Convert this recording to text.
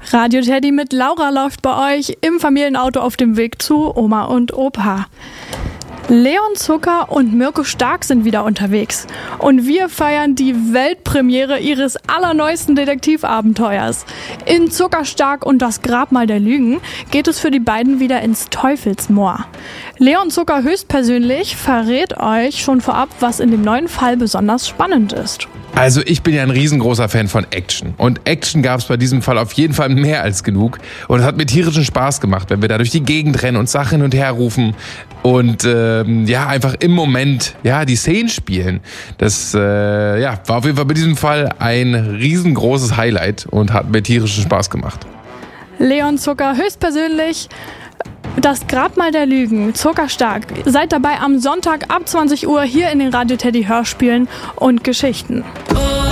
Radio Teddy mit Laura läuft bei euch im Familienauto auf dem Weg zu Oma und Opa. Leon Zucker und Mirko Stark sind wieder unterwegs. Und wir feiern die Weltpremiere ihres allerneuesten Detektivabenteuers. In Zuckerstark und das Grabmal der Lügen geht es für die beiden wieder ins Teufelsmoor. Leon Zucker höchstpersönlich verrät euch schon vorab, was in dem neuen Fall besonders spannend ist. Also ich bin ja ein riesengroßer Fan von Action. Und Action gab es bei diesem Fall auf jeden Fall mehr als genug. Und es hat mir tierischen Spaß gemacht, wenn wir da durch die Gegend rennen und Sachen hin und her rufen. Und einfach im Moment die Szenen spielen. Das war auf jeden Fall bei diesem Fall ein riesengroßes Highlight und hat mir tierischen Spaß gemacht. Leon Zucker höchstpersönlich. Das Grabmal der Lügen, Zuckerstark. Seid dabei am Sonntag ab 20 Uhr hier in den Radio Teddy Hörspielen und Geschichten.